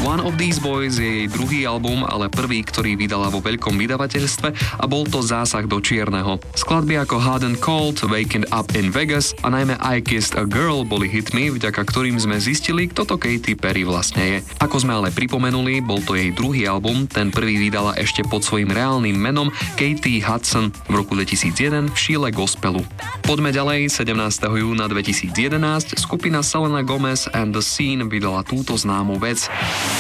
One of These Boys je jej druhý album, ale prvý, ktorý vydala vo veľkom vydavateľstve a bol to zásah do čierneho. Skladby ako Hot and Cold, Waking Up in Vegas a najmä I Kissed a Girl boli hitmi, vďaka ktorým sme zistili, kto to Katy Perry vlastne je. Ako sme ale pripomenuli, bol to jej druhý album, ten prvý vydala ešte pod svojím reálnym menom Katy Hudson v roku 2001 v šíle gospelu. Poďme ďalej, 17. júna 2011 skupina Selena Gomez and the Scene vydala túto známu vec.